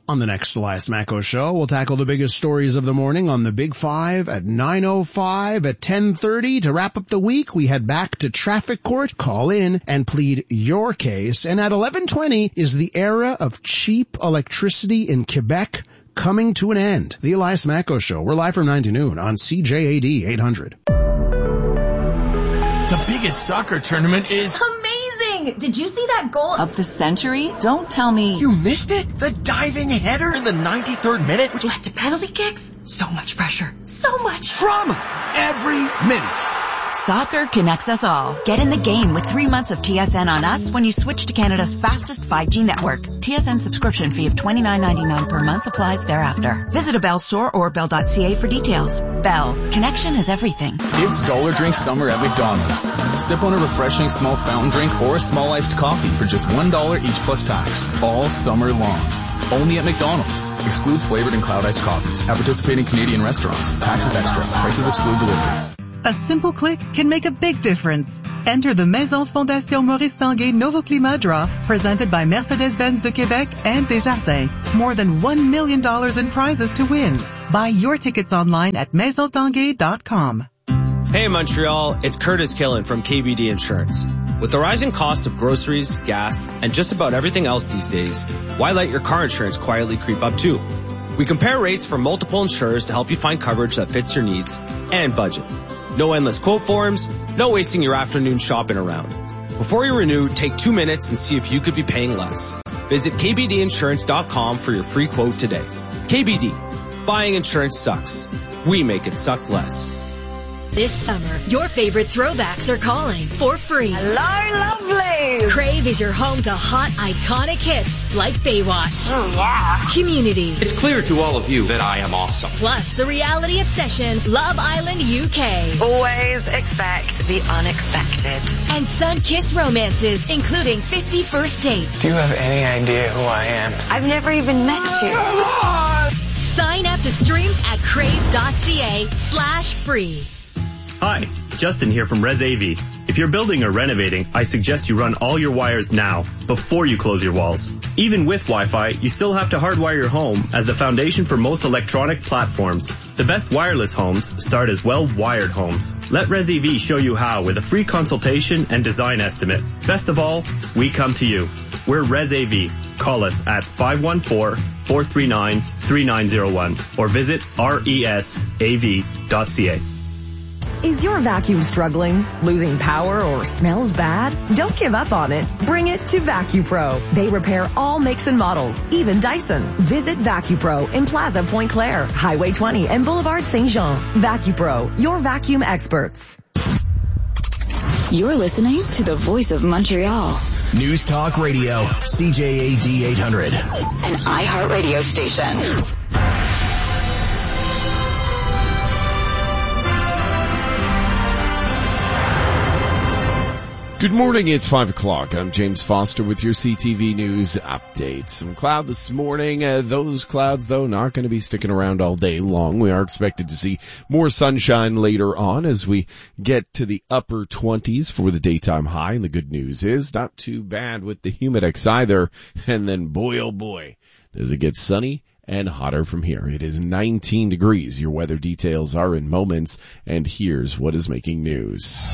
On the next Elias Macko Show, we'll tackle the biggest stories of the morning on the Big Five at 9:05, at 10:30. To wrap up the week, we head back to traffic court, call in, and plead your case. And at 11:20 is the era of cheap electricity in Quebec coming to an end. The Elias Macko Show. We're live from 9 to noon on CJAD 800. The biggest soccer tournament is amazing! Did you see that goal of the century? Don't tell me you missed it. The diving header in the 93rd minute, which led to penalty kicks. So much pressure. So much drama every minute. Soccer connects us all. Get in the game with 3 months of TSN on us when you switch to Canada's fastest 5G network. TSN subscription fee of $29.99 per month applies thereafter. Visit a Bell store or bell.ca for details. Bell. Connection is everything. It's Dollar Drink Summer at McDonald's. Sip on a refreshing small fountain drink or a small iced coffee for just $1 each plus tax. All summer long. Only at McDonald's. Excludes flavored and cloud iced coffees. At participating Canadian restaurants. Taxes extra. Prices exclude delivery. A simple click can make a big difference. Enter the Maison Fondation Maurice Tanguay Novo Climat Draw, presented by Mercedes-Benz de Québec and Desjardins. More than $1 million in prizes to win. Buy your tickets online at maisontanguay.com. Hey Montreal, it's Curtis Killen from KBD Insurance. With the rising cost of groceries, gas, and just about everything else these days, why let your car insurance quietly creep up too? We compare rates from multiple insurers to help you find coverage that fits your needs and budget. No endless quote forms, no wasting your afternoon shopping around. Before you renew, take 2 minutes and see if you could be paying less. Visit kbdinsurance.com for your free quote today. KBD. Buying insurance sucks. We make it suck less. This summer, your favorite throwbacks are calling for free. Hello, lovely! Crave is your home to hot, iconic hits like Baywatch. Oh, yeah. Community. It's clear to all of you that I am awesome. Plus, the reality obsession, Love Island UK. Always expect the unexpected. And sun-kissed romances, including 50 First Dates. Do you have any idea who I am? I've never even met you. Sign up to stream at crave.ca/free. Hi, Justin here from ResAV. If you're building or renovating, I suggest you run all your wires now, before you close your walls. Even with Wi-Fi, you still have to hardwire your home as the foundation for most electronic platforms. The best wireless homes start as well-wired homes. Let ResAV show you how with a free consultation and design estimate. Best of all, we come to you. We're ResAV. Call us at 514-439-3901 or visit resav.ca. Is your vacuum struggling, losing power, or smells bad? Don't give up on it. Bring it to VacuPro. They repair all makes and models, even Dyson. Visit VacuPro in Plaza Point Claire, Highway 20 and Boulevard Saint Jean. VacuPro, your vacuum experts. You're listening to the Voice of Montreal. News Talk Radio, CJAD 800. An iHeartRadio station. Good morning, it's 5 o'clock. I'm James Foster with your CTV News update. Some cloud this morning. Those clouds, though, not going to be sticking around all day long. We are expected to see more sunshine later on as we get to the upper 20s for the daytime high. And the good news is not too bad with the Humidex either. And then, boy, oh boy, does it get sunny and hotter from here. It is 19 degrees. Your weather details are in moments. And here's what is making news.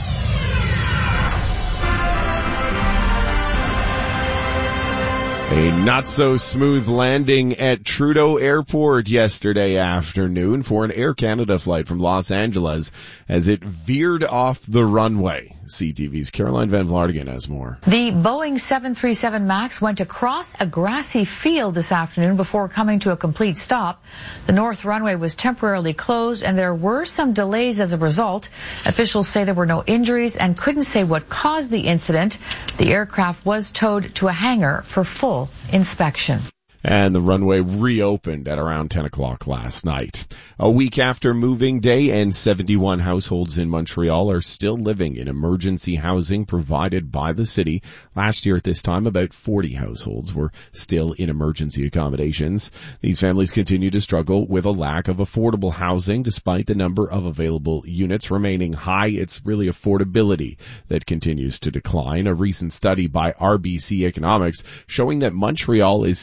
A not-so-smooth landing at Trudeau Airport yesterday afternoon for an Air Canada flight from Los Angeles as it veered off the runway. CTV's Caroline Van Vlaardingen has more. The Boeing 737 MAX went across a grassy field this afternoon before coming to a complete stop. The north runway was temporarily closed and there were some delays as a result. Officials say there were no injuries and couldn't say what caused the incident. The aircraft was towed to a hangar for full inspection. And the runway reopened at around 10 o'clock last night. A week after moving day, and 71 households in Montreal are still living in emergency housing provided by the city. Last year at this time, about 40 households were still in emergency accommodations. These families continue to struggle with a lack of affordable housing despite the number of available units remaining high. It's really affordability that continues to decline. A recent study by RBC Economics showing that Montreal is seeing its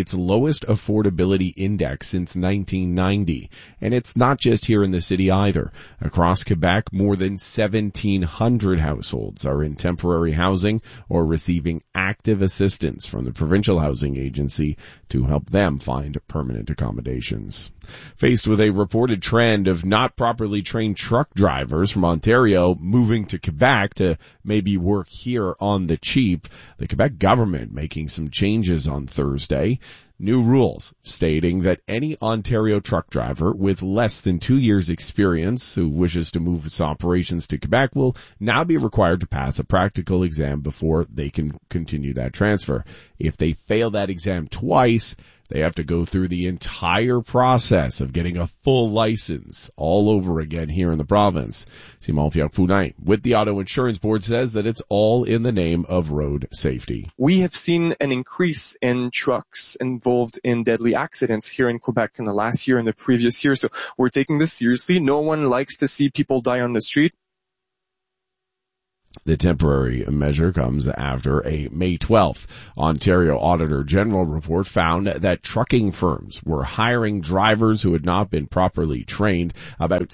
its lowest affordability index since 1990. And it's not just here in the city either. Across Quebec, more than 1,700 households are in temporary housing or receiving active assistance from the Provincial Housing Agency to help them find permanent accommodations. Faced with a reported trend of not properly trained truck drivers from Ontario moving to Quebec to maybe work here on the cheap, the Quebec government making some changes on Thursday. New rules stating that any Ontario truck driver with less than 2 years experience who wishes to move its operations to Quebec will now be required to pass a practical exam before they can continue that transfer. If they fail that exam twice, they have to go through the entire process of getting a full license all over again here in the province. Simon Fiac-Foulin with the Auto Insurance Board says that it's all in the name of road safety. We have seen an increase in trucks involved in deadly accidents here in Quebec in the last year and the previous year, so we're taking this seriously. No one likes to see people die on the street. The temporary measure comes after a May 12th Ontario Auditor General report found that trucking firms were hiring drivers who had not been properly trained. About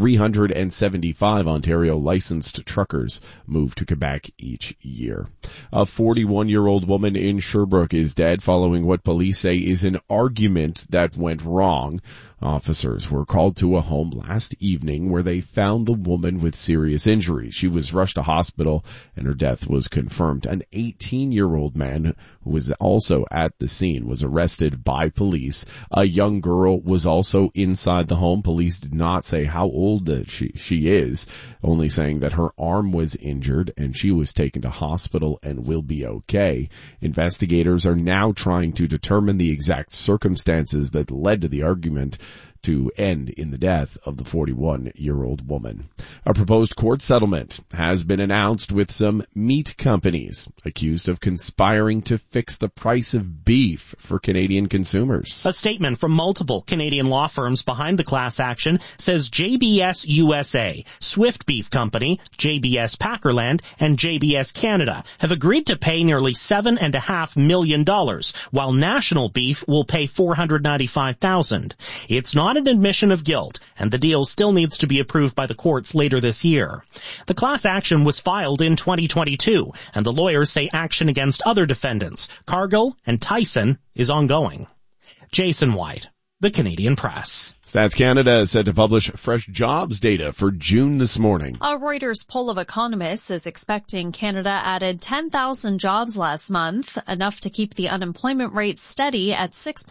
375 Ontario licensed truckers move to Quebec each year. A 41-year-old woman in Sherbrooke is dead following what police say is an argument that went wrong. Officers were called to a home last evening where they found the woman with serious injuries. She was rushed to hospital and her death was confirmed. An 18-year-old man who was also at the scene was arrested by police. A young girl was also inside the home. Police did not say how old she is, only saying that her arm was injured and she was taken to hospital and will be okay. Investigators are now trying to determine the exact circumstances that led to the argument to end in the death of the 41-year-old woman. A proposed court settlement has been announced with some meat companies accused of conspiring to fix the price of beef for Canadian consumers. A statement from multiple Canadian law firms behind the class action says JBS USA, Swift Beef Company, JBS Packerland, and JBS Canada have agreed to pay nearly $7.5 million, while National Beef will pay $495,000. It's not an admission of guilt, and the deal still needs to be approved by the courts later this year. The class action was filed in 2022, and the lawyers say action against other defendants, Cargill and Tyson, is ongoing. Jason White, The Canadian Press. Stats Canada is set to publish fresh jobs data for June this morning. A Reuters poll of economists is expecting Canada added 10,000 jobs last month, enough to keep the unemployment rate steady at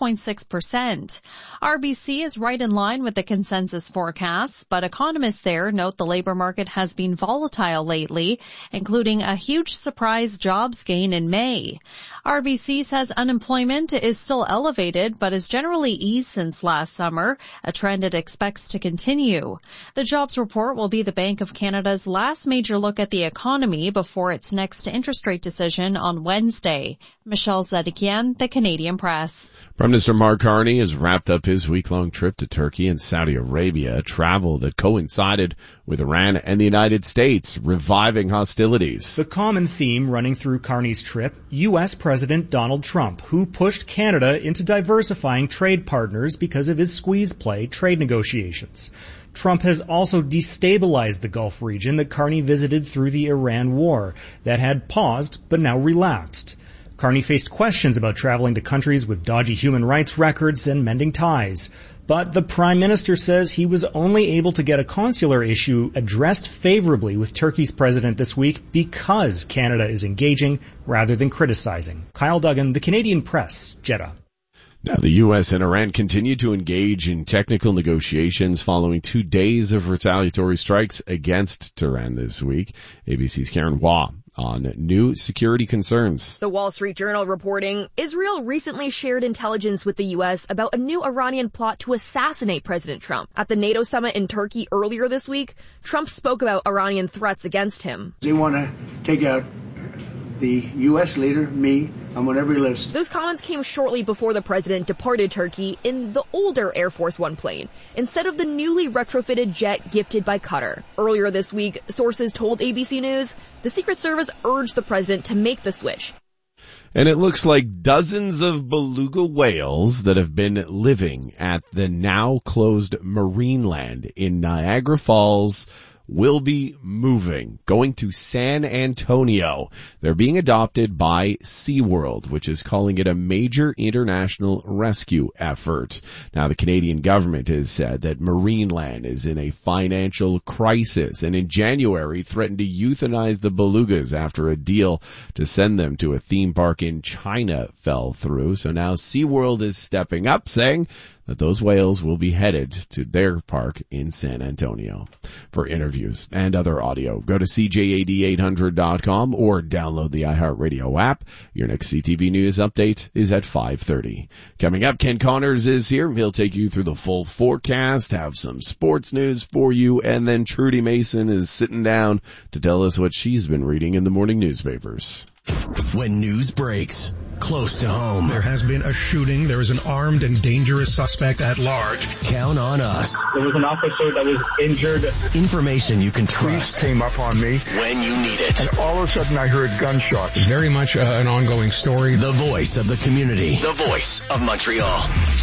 6.6%. RBC is right in line with the consensus forecasts, but economists there note the labor market has been volatile lately, including a huge surprise jobs gain in May. RBC says unemployment is still elevated, but has generally eased since last summer, a trend it expects to continue. The jobs report will be the Bank of Canada's last major look at the economy before its next interest rate decision on Wednesday. Michelle Zedekian, The Canadian Press. Prime Minister Mark Carney has wrapped up his week-long trip to Turkey and Saudi Arabia, travel that coincided with Iran and the United States reviving hostilities. The common theme running through Carney's trip, U.S. President Donald Trump, who pushed Canada into diversifying trade partners because of his squeeze-play trade negotiations. Trump has also destabilized the Gulf region that Carney visited through the Iran war that had paused but now relapsed. Carney faced questions about traveling to countries with dodgy human rights records and mending ties. But the Prime Minister says he was only able to get a consular issue addressed favorably with Turkey's president this week because Canada is engaging rather than criticizing. Kyle Duggan, The Canadian Press, Jeddah. Now, the U.S. and Iran continue to engage in technical negotiations following 2 days of retaliatory strikes against Tehran this week. ABC's Karen Waugh on new security concerns. The Wall Street Journal reporting, Israel recently shared intelligence with the U.S. about a new Iranian plot to assassinate President Trump. At the NATO summit in Turkey earlier this week, Trump spoke about Iranian threats against him. They want to take out the U.S. leader, me. I'm on every list. Those comments came shortly before the president departed Turkey in the older Air Force One plane, instead of the newly retrofitted jet gifted by Qatar. Earlier this week, sources told ABC News the Secret Service urged the president to make the switch. And it looks like dozens of beluga whales that have been living at the now closed Marineland in Niagara Falls will be moving, going to San Antonio. They're being adopted by SeaWorld, which is calling it a major international rescue effort. Now, the Canadian government has said that Marineland is in a financial crisis, and in January threatened to euthanize the belugas after a deal to send them to a theme park in China fell through. So now SeaWorld is stepping up, saying that those whales will be headed to their park in San Antonio. For interviews and other audio, go to CJAD800.com or download the iHeartRadio app. Your next CTV News update is at 5:30. Coming up, Ken Connors is here. He'll take you through the full forecast, have some sports news for you, and then Trudy Mason is sitting down to tell us what she's been reading in the morning newspapers. When news breaks close to home, there has been a shooting. There is an armed and dangerous suspect at large. Count on us. There was an officer that was injured. Information you can trust. Police came up on me when you need it. And all of a sudden I heard gunshots. Very much an ongoing story. The voice of the community. The voice of Montreal.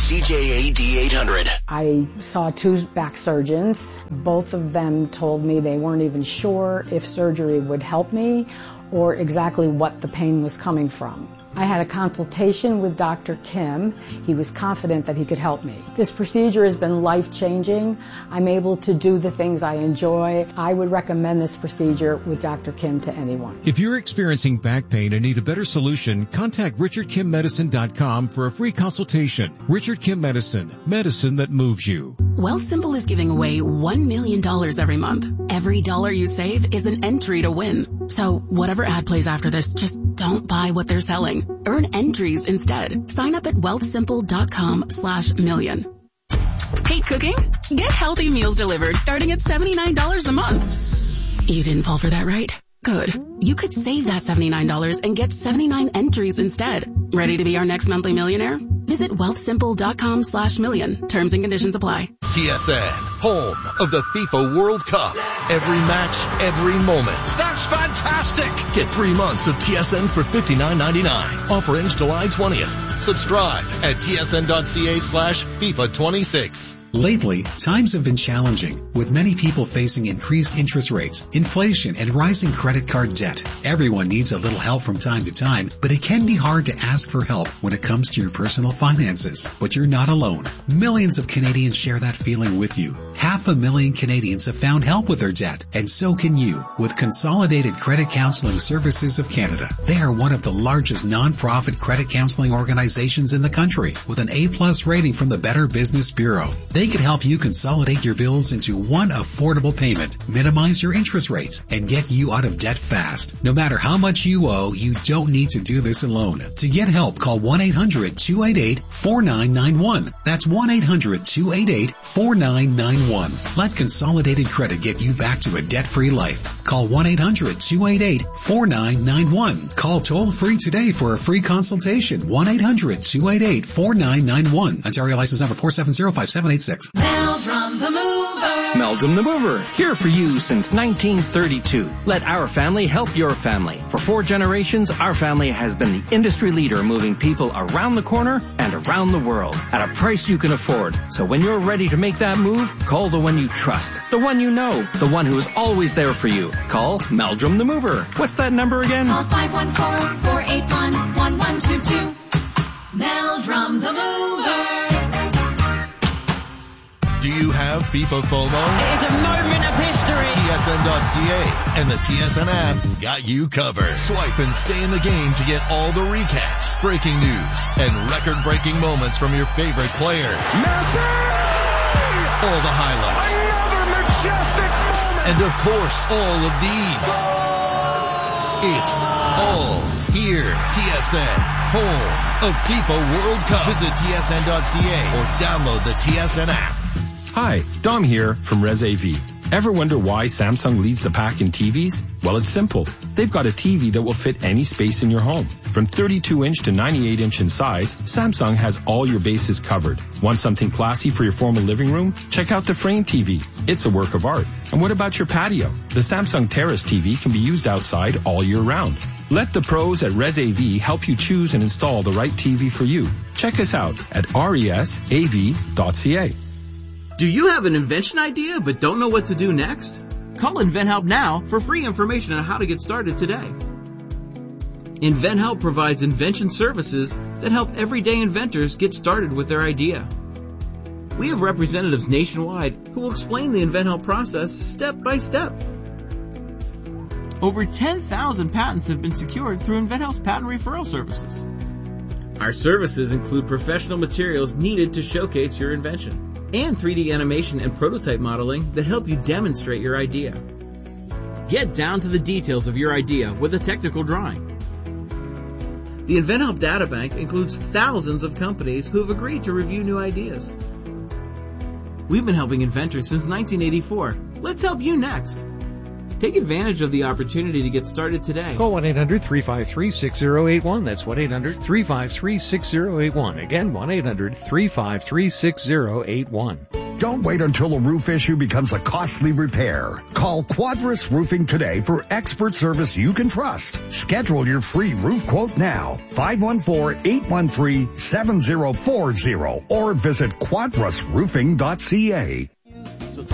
CJAD 800. I saw 2 back surgeons. Both of them told me they weren't even sure if surgery would help me or exactly what the pain was coming from. I had a consultation with Dr. Kim. He was confident that he could help me. This procedure has been life-changing. I'm able to do the things I enjoy. I would recommend this procedure with Dr. Kim to anyone. If you're experiencing back pain and need a better solution, contact RichardKimMedicine.com for a free consultation. Richard Kim Medicine, medicine that moves you. Wealthsimple is giving away $1 million every month. Every dollar you save is an entry to win. So whatever ad plays after this, just don't buy what they're selling. Earn entries instead. Sign up at wealthsimple.com/million. Hate cooking? Get healthy meals delivered starting at $79 a month. You didn't fall for that, right? Good. You could save that $79 and get 79 entries instead. Ready to be our next monthly millionaire? Visit wealthsimple.com/million. Terms and conditions apply. TSN, home of the FIFA World Cup. Every match, every moment. That's fantastic! Get 3 months of TSN for $59.99. Offer ends July 20th. Subscribe at tsn.ca/FIFA26. Lately, times have been challenging, with many people facing increased interest rates, inflation, and rising credit card debt. Everyone needs a little help from time to time, but it can be hard to ask for help when it comes to your personal finances. But you're not alone. Millions of Canadians share that feeling with you. 500,000 Canadians have found help with their debt, and so can you with Consolidated Credit Counseling Services of Canada. They are one of the largest non-profit credit counseling organizations in the country, with an A+ rating from the Better Business Bureau. They can help you consolidate your bills into one affordable payment, minimize your interest rates, and get you out of debt fast. No matter how much you owe, you don't need to do this alone. To get help, call 1-800-288-4991. That's 1-800-288-4991. Let Consolidated Credit get you back to a debt-free life. Call 1-800-288-4991. Call toll-free today for a free consultation. 1-800-288-4991. Ontario license number 4705786. Meldrum the Mover. Meldrum the Mover, here for you since 1932. Let our family help your family. For 4 generations, our family has been the industry leader moving people around the corner and around the world at a price you can afford. So when you're ready to make that move, call the one you trust, the one you know, the one who is always there for you. Call Meldrum the Mover. What's that number again? Call 514-481-1122. Meldrum the Mover. Do you have FIFA FOMO? It is a moment of history. TSN.ca and the TSN app got you covered. Swipe and stay in the game to get all the recaps, breaking news, and record-breaking moments from your favorite players. Messi! All the highlights. Another majestic moment! And of course, all of these. It's all here. TSN, home of FIFA World Cup. Visit tsn.ca or download the TSN app. Hi, Dom here from Res AV. Ever wonder why Samsung leads the pack in TVs? Well, it's simple. They've got a TV that will fit any space in your home. From 32-inch to 98-inch in size, Samsung has all your bases covered. Want something classy for your formal living room? Check out the Frame TV. It's a work of art. And what about your patio? The Samsung Terrace TV can be used outside all year round. Let the pros at Res AV help you choose and install the right TV for you. Check us out at resav.ca. Do you have an invention idea but don't know what to do next? Call InventHelp now for free information on how to get started today. InventHelp provides invention services that help everyday inventors get started with their idea. We have representatives nationwide who will explain the InventHelp process step by step. Over 10,000 patents have been secured through InventHelp's patent referral services. Our services include professional materials needed to showcase your invention, and 3D animation and prototype modeling that help you demonstrate your idea. Get down to the details of your idea with a technical drawing. The InventHelp Databank includes thousands of companies who have agreed to review new ideas. We've been helping inventors since 1984. Let's help you next. Take advantage of the opportunity to get started today. Call 1-800-353-6081. That's 1-800-353-6081. Again, 1-800-353-6081. Don't wait until a roof issue becomes a costly repair. Call Quadris Roofing today for expert service you can trust. Schedule your free roof quote now. 514-813-7040 or visit quadrisroofing.ca.